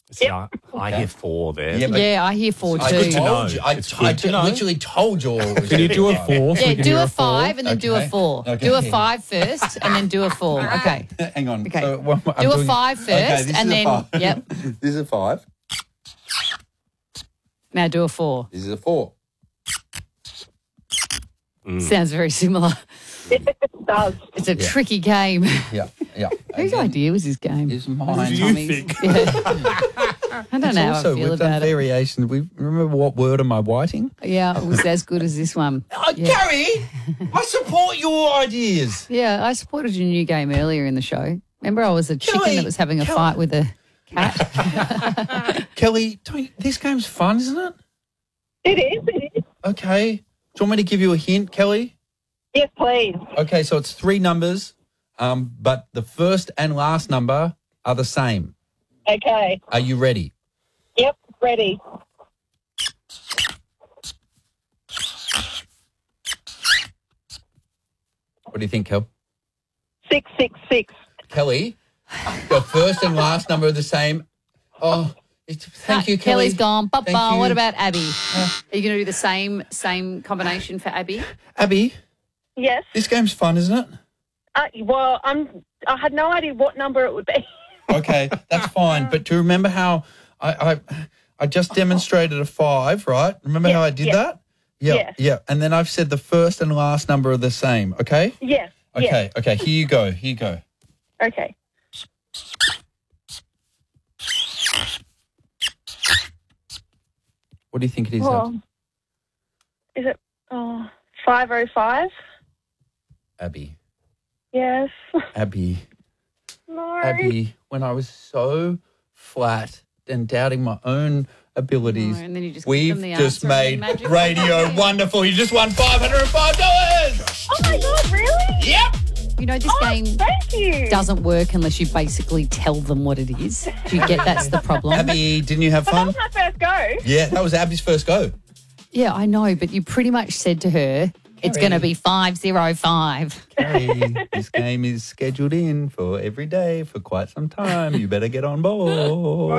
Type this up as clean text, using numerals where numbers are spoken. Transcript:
See, I hear 4 there. Yeah, but Yeah, I hear 4 I too. told you. I It's good to know. literally told you all. It was Can you gonna do be a 4? So Yeah, we can do hear a 5 and then do a Okay. 4. Okay. Do a 5 first and then do a 4. Okay. Hang on. Okay. So, I'm Do a doing- 5 first Okay, this and is a then 5. yep. This is a 5. Now do a 4. This is a 4. Sounds very similar. It does. It's a tricky game. Yeah. Whose idea was this game? Is mine. do you think? Yeah. I don't know how I Also, feel we've done about it. variations. We remember what word am I whiting? Yeah, it was as good as this one. Gary, I support your ideas. Yeah, I supported your new game earlier in the show. Remember I was a chicken Kelly, that was having a fight with a cat? Kelly, this game's fun, isn't it? It is. Okay. Do you want me to give you a hint, Kelly? Yes, please. Okay, so it's 3 numbers, but the first and last number are the same. Okay. Are you ready? Yep, ready. What do you think, Kel? 666. Kelly, the first and last number are the same. Oh, thank you, Kelly. Kelly's gone. Thank Papa. you. What about Abby? Are you going to do the same combination for Abby? Abby, Yes. this game's fun, isn't it? Well, I had no idea what number it would be. Okay, that's fine. But do you remember how I just demonstrated a 5, right? Remember how I did that? Yeah, Yes. yeah. And then I've said the first and last number are the same, okay? Yes. Okay, okay. Here you go. Okay. What do you think it is? Well, is it 505? Abby. Yes. Abby. No. Abby, when I was so flat and doubting my own abilities, No, and then you just give we've them the just answer and made then magic radio happens. wonderful. You just won $505. Oh my God, really? Yep. You know, this game Thank you. doesn't work unless you basically tell them what it is. Do you get that's the problem? Abby, didn't you have That fun? was my first go. Yeah, that was Abby's first go. Yeah, I know, but you pretty much said to her, it's going to be 505. Carrie, this game is scheduled in for every day for quite some time. You better get on board.